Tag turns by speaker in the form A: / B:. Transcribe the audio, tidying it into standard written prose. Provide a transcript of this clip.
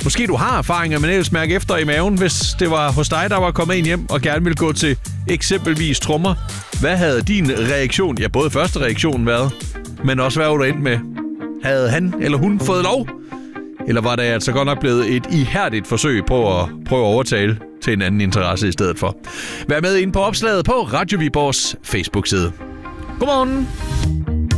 A: Måske du har erfaringer med nævsmærke efter i maven, hvis det var hos dig, der var kommet ind hjem og gerne ville gå til eksempelvis trommer. Hvad havde din reaktion, ja både første reaktion været, men også hvad var du endt med? Havde han eller hun fået lov? Eller var det altså godt nok blevet et ihærdigt forsøg på at prøve at overtale til en anden interesse i stedet for? Vær med inde på opslaget på Radio Viborgs Facebook-side. Godmorgen!